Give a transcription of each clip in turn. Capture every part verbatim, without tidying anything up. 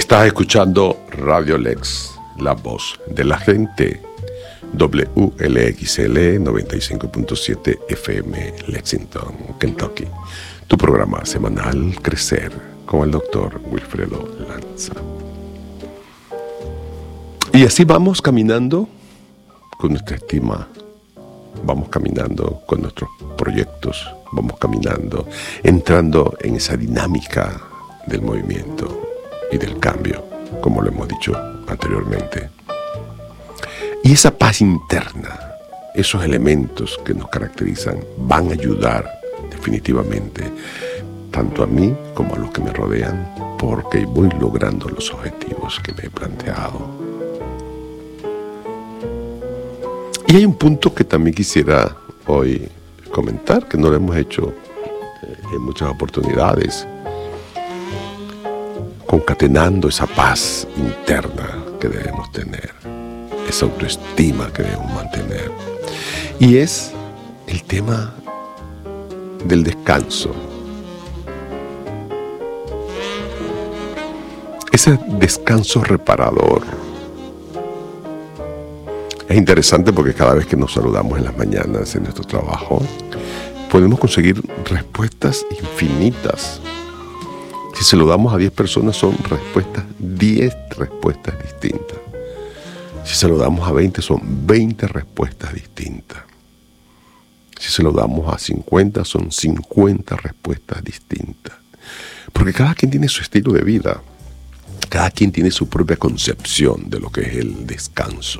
Estás escuchando Radio Lex, la voz de la gente. W L X L noventa y cinco punto siete F M, Lexington, Kentucky. Tu programa semanal Crecer con el doctor Wilfredo Lanza. Y así vamos caminando con nuestra estima, vamos caminando con nuestros proyectos, vamos caminando, entrando en esa dinámica del movimiento y del cambio, como lo hemos dicho anteriormente. Y esa paz interna, esos elementos que nos caracterizan, van a ayudar definitivamente tanto a mí como a los que me rodean, porque voy logrando los objetivos que me he planteado. Y hay un punto que también quisiera hoy comentar, que no lo hemos hecho en muchas oportunidades, concatenando esa paz interna que debemos tener, esa autoestima que debemos mantener. Y es el tema del descanso. Ese descanso reparador. Es interesante porque cada vez que nos saludamos en las mañanas en nuestro trabajo, podemos conseguir respuestas infinitas. Si saludamos a diez personas, son respuestas, diez respuestas distintas. Si saludamos a veinte, son veinte respuestas distintas. Si saludamos a cincuenta, son cincuenta respuestas distintas. Porque cada quien tiene su estilo de vida. Cada quien tiene su propia concepción de lo que es el descanso.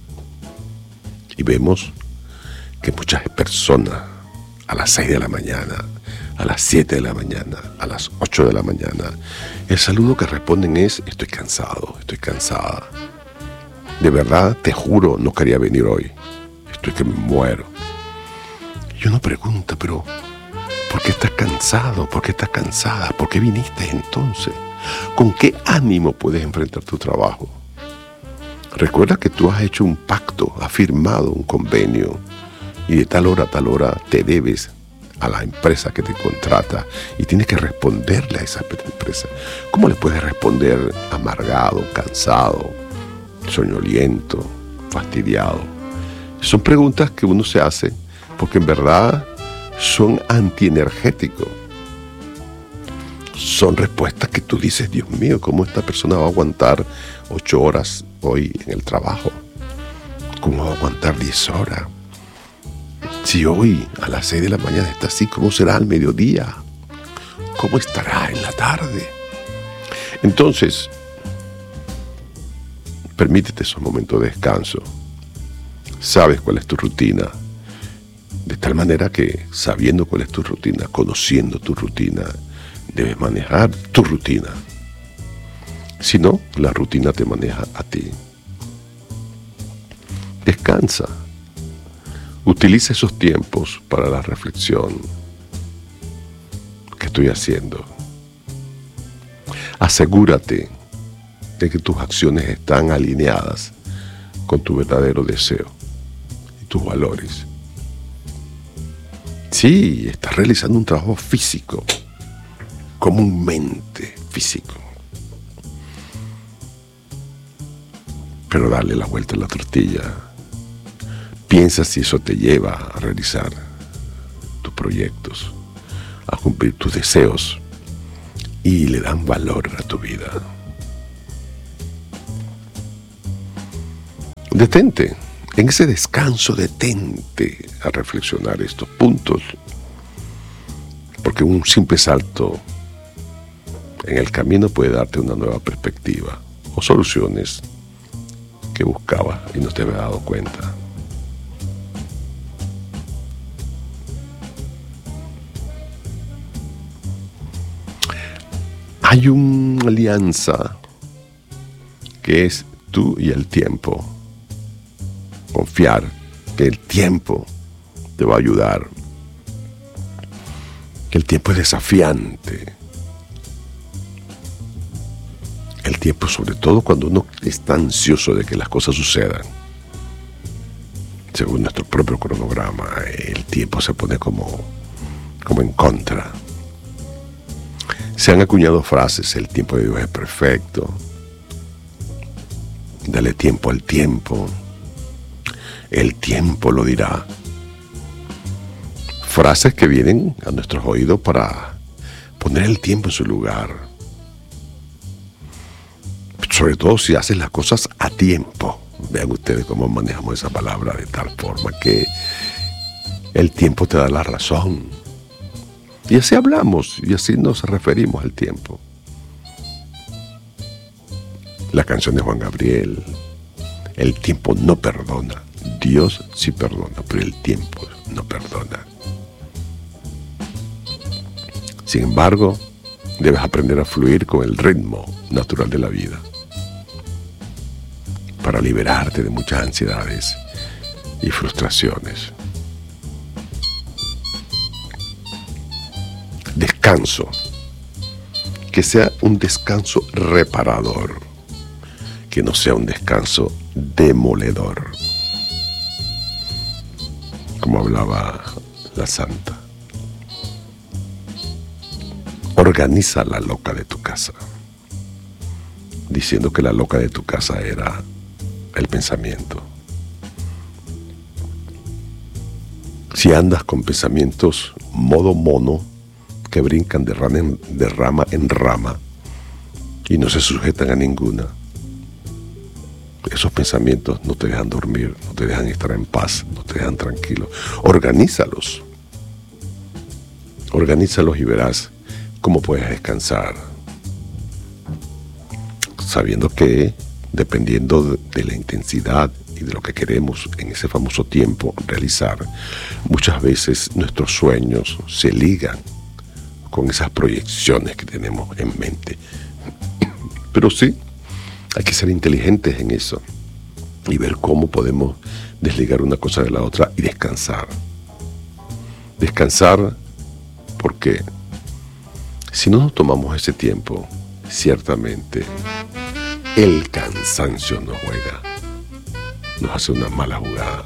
Y vemos que muchas personas a las seis de la mañana, a las siete de la mañana, a las ocho de la mañana, el saludo que responden es: estoy cansado, estoy cansada. De verdad, te juro, no quería venir hoy. Estoy que me muero. Y uno pregunta, pero ¿por qué estás cansado? ¿Por qué estás cansada? ¿Por qué viniste entonces? ¿Con qué ánimo puedes enfrentar tu trabajo? Recuerda que tú has hecho un pacto, has firmado un convenio y de tal hora a tal hora te debes a la empresa que te contrata y tienes que responderle a esa empresa. ¿Cómo le puedes responder amargado, cansado, soñoliento, fastidiado? Son preguntas que uno se hace porque en verdad son antienergéticos. Son respuestas que tú dices: Dios mío, ¿cómo esta persona va a aguantar ocho horas hoy en el trabajo? ¿Cómo va a aguantar diez horas? Si hoy a las seis de la mañana está así, ¿cómo será al mediodía? ¿Cómo estará en la tarde? Entonces, permítete esos momentos de descanso. Sabes cuál es tu rutina. De tal manera que, sabiendo cuál es tu rutina, conociendo tu rutina, debes manejar tu rutina. Si no, la rutina te maneja a ti. Descansa. Utiliza esos tiempos para la reflexión. ¿Qué estoy haciendo? Asegúrate de que tus acciones están alineadas con tu verdadero deseo y tus valores. Sí, estás realizando un trabajo físico, comúnmente físico. Pero dale la vuelta a la tortilla. Piensa si eso te lleva a realizar tus proyectos, a cumplir tus deseos y le dan valor a tu vida. Detente, en ese descanso detente a reflexionar estos puntos, porque un simple salto en el camino puede darte una nueva perspectiva o soluciones que buscabas y no te habías dado cuenta. Hay una alianza que es tú y el tiempo. Confiar que el tiempo te va a ayudar. Que el tiempo es desafiante. El tiempo, sobre todo cuando uno está ansioso de que las cosas sucedan. Según nuestro propio cronograma, el tiempo se pone como, como en contra. Se han acuñado frases: el tiempo de Dios es perfecto, Dale tiempo al tiempo. El tiempo lo dirá. Frases que vienen a nuestros oídos para poner el tiempo en su lugar. Sobre todo si haces las cosas a tiempo. Vean ustedes cómo manejamos esa palabra de tal forma que el tiempo te da la razón. Y así hablamos y así nos referimos al tiempo. La canción de Juan Gabriel, el tiempo no perdona. Dios sí perdona, pero el tiempo no perdona. Sin embargo, debes aprender a fluir con el ritmo natural de la vida para liberarte de muchas ansiedades y frustraciones. Descanso. Que sea un descanso reparador, que no sea un descanso demoledor, como hablaba la santa. Organiza la loca de tu casa, diciendo que la loca de tu casa era el pensamiento. Si andas con pensamientos modo mono, que brincan de rama, en, de rama en rama y no se sujetan a ninguna, esos pensamientos no te dejan dormir, no te dejan estar en paz, no te dejan tranquilo. Organízalos. Organízalos y verás cómo puedes descansar, sabiendo que dependiendo de, de la intensidad y de lo que queremos en ese famoso tiempo realizar, muchas veces nuestros sueños se ligan con esas proyecciones que tenemos en mente. Pero sí, hay que ser inteligentes en eso y ver cómo podemos desligar una cosa de la otra y descansar. Descansar porque si no nos tomamos ese tiempo, ciertamente el cansancio nos juega, nos hace una mala jugada,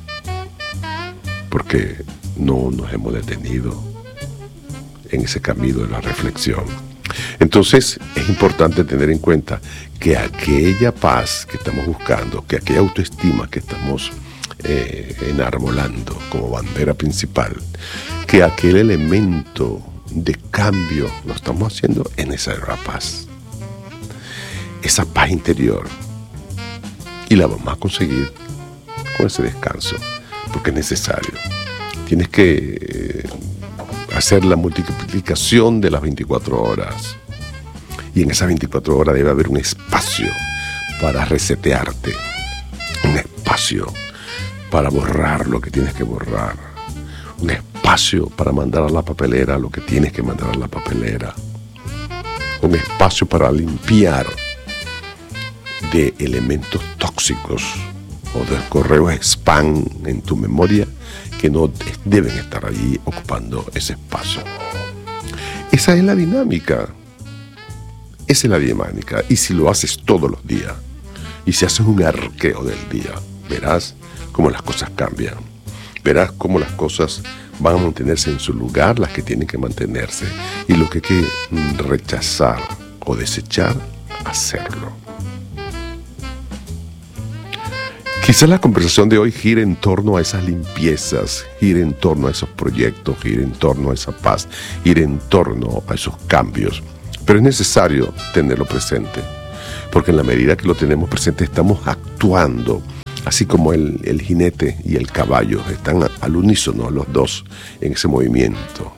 porque no nos hemos detenido en ese camino de la reflexión. Entonces es importante tener en cuenta que aquella paz que estamos buscando, que aquella autoestima que estamos eh, enarbolando como bandera principal, que aquel elemento de cambio lo estamos haciendo en esa paz, esa paz interior, y la vamos a conseguir con ese descanso, porque es necesario. Tienes que eh, hacer la multiplicación de las veinticuatro horas, y en esas veinticuatro horas debe haber un espacio para resetearte, un espacio para borrar lo que tienes que borrar, un espacio para mandar a la papelera lo que tienes que mandar a la papelera, un espacio para limpiar de elementos tóxicos o de correos spam en tu memoria que no deben estar allí ocupando ese espacio. Esa es la dinámica. Esa es la dinámica. Y si lo haces todos los días, y si haces un arqueo del día, verás cómo las cosas cambian. Verás cómo las cosas van a mantenerse en su lugar, las que tienen que mantenerse. Y lo que hay que rechazar o desechar, hacerlo. Quizás la conversación de hoy gire en torno a esas limpiezas, gire en torno a esos proyectos, gire en torno a esa paz, gire en torno a esos cambios. Pero es necesario tenerlo presente, porque en la medida que lo tenemos presente estamos actuando, así como el, el jinete y el caballo están al unísono los dos en ese movimiento.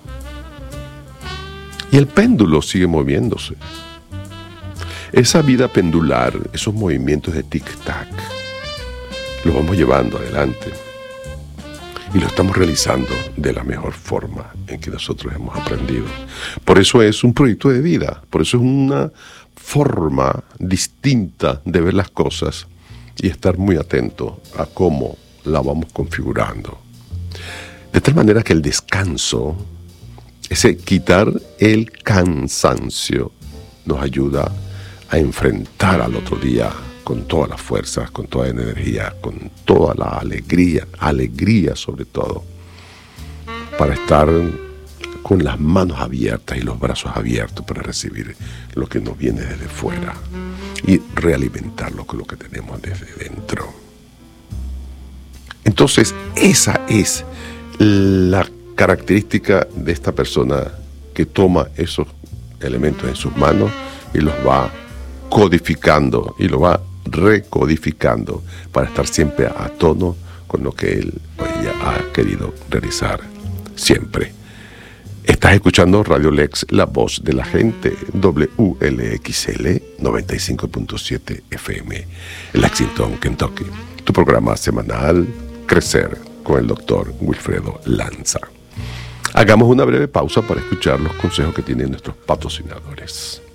Y el péndulo sigue moviéndose. Esa vida pendular, esos movimientos de tic-tac, lo vamos llevando adelante y lo estamos realizando de la mejor forma en que nosotros hemos aprendido. Por eso es un proyecto de vida, por eso es una forma distinta de ver las cosas y estar muy atento a cómo la vamos configurando. De tal manera que el descanso, ese quitar el cansancio, nos ayuda a enfrentar al otro día con todas las fuerzas, con toda la energía, con toda la alegría, alegría sobre todo, para estar con las manos abiertas y los brazos abiertos para recibir lo que nos viene desde fuera y realimentarlo con lo que tenemos desde dentro. Entonces, esa es la característica de esta persona que toma esos elementos en sus manos y los va codificando y lo va recodificando para estar siempre a tono con lo que él o ella ha querido realizar siempre. Estás escuchando Radio Lex, la voz de la gente, W L X L noventa y cinco punto siete F M, Lexington, Kentucky. Tu programa semanal, Crecer, con el doctor Wilfredo Lanza. Hagamos una breve pausa para escuchar los consejos que tienen nuestros patrocinadores.